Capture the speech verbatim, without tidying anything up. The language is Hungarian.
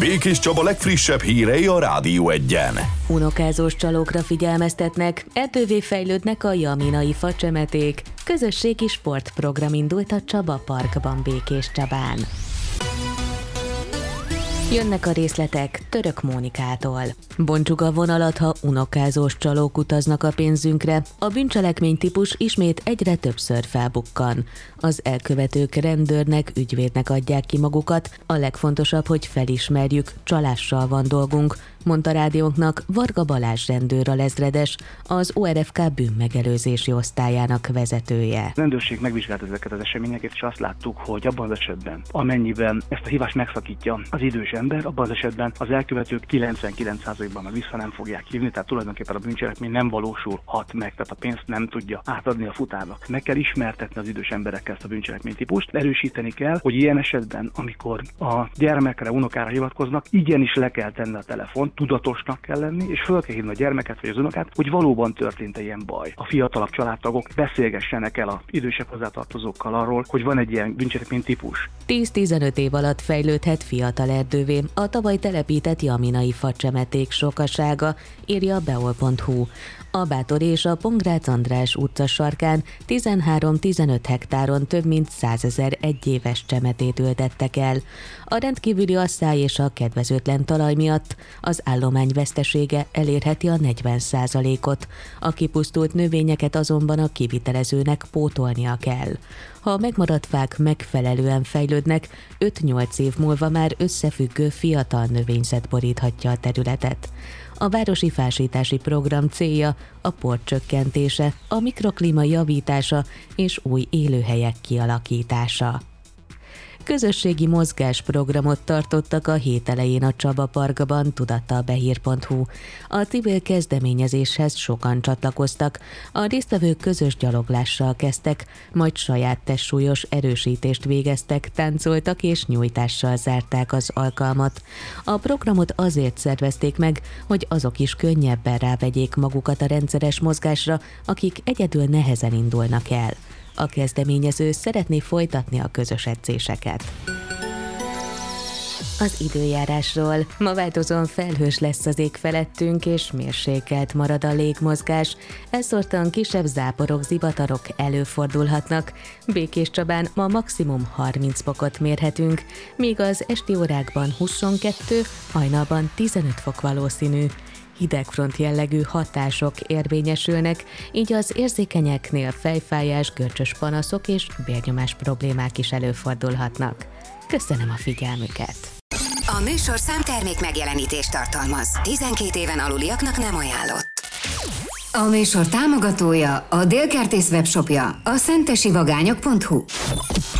Békés Csaba legfrissebb hírei a Rádió Egyen. Unokázós csalókra figyelmeztetnek, ettővé fejlődnek a jaminai facsemeték. Közösségi sportprogram indult a Csaba Parkban Békés Csabán. Jönnek a részletek Török Mónikától. Bontsuk a vonalat, ha unokázós csalók utaznak a pénzünkre. A bűncselekmény típus ismét egyre többször felbukkan. Az elkövetők rendőrnek, ügyvédnek adják ki magukat. A legfontosabb, hogy felismerjük, csalással van dolgunk, mondta rádiónknak Varga Balázs rendőralezredes, az o er ef ká bűnmegelőzési osztályának vezetője. A rendőrség megvizsgált ezeket az eseményeket, és azt láttuk, hogy abban az esetben, amennyiben ezt a hívást megszakítja az idős ember, abban az esetben az elkövetők kilencvenkilenc százalékban már vissza nem fogják hívni, tehát tulajdonképpen a bűncselekmény nem valósulhat meg, tehát a pénzt nem tudja átadni a futárnak. Meg kell ismertetni az idős emberekkel ezt a bűncselekmény típust, erősíteni kell, hogy ilyen esetben, amikor a gyermekre, unokára hivatkoznak, igenis le kell tenni a telefont, tudatosnak kell lenni, és föl kell hívni a gyermeket vagy az unokát, hogy valóban történt-e ilyen baj. A fiatalabb családtagok beszélgessenek el az idősebb hozzátartozókkal arról, hogy van egy ilyen bűncselekmény típus. tíz-tizenöt év alatt fejlődhet fiatal erdővé a tavaly telepített jaminai facsemeték sokasága, írja a beol pont hu. A Bátor és a Pongrác András utca sarkán tizenhárom-tizenöt hektáron több mint százezer egyéves csemetét ültettek el. A rendkívüli asszály és a kedvezőtlen talaj miatt az állomány vesztesége elérheti a negyven százalékot. A kipusztult növényeket azonban a kivitelezőnek pótolnia kell. Ha a megmaradt fák megfelelően fejlődnek, öt-nyolc év múlva már összefüggő fiatal növényzet boríthatja a területet. A városi fásítási program célja a por csökkentése, a mikroklíma javítása és új élőhelyek kialakítása. Közösségi mozgásprogramot tartottak a hét elején a Csaba Parkban, tudatta a behír pont hu. A civil kezdeményezéshez sokan csatlakoztak, a résztvevők közös gyaloglással kezdtek, majd saját testsúlyos erősítést végeztek, táncoltak és nyújtással zárták az alkalmat. A programot azért szervezték meg, hogy azok is könnyebben rávegyék magukat a rendszeres mozgásra, akik egyedül nehezen indulnak el. A kezdeményező szeretné folytatni a közös edzéseket. Az időjárásról. Ma változóan felhős lesz az ég felettünk, és mérsékelt marad a légmozgás. Elszórtan kisebb záporok, zivatarok előfordulhatnak. Békés Csabán ma maximum harminc fokot mérhetünk, míg az esti órákban huszonkettő, hajnalban tizenöt fok valószínű. Hidegfront jellegű hatások érvényesülnek, így az érzékenyeknél fejfájás, görcsös panaszok és vérnyomás problémák is előfordulhatnak. Köszönöm a figyelmüket! A műsor számtermék megjelenítést tartalmaz. tizenkét éven aluliaknak nem ajánlott. A műsor támogatója, a Délkertész webshopja, a szentesi vagányok pont hu.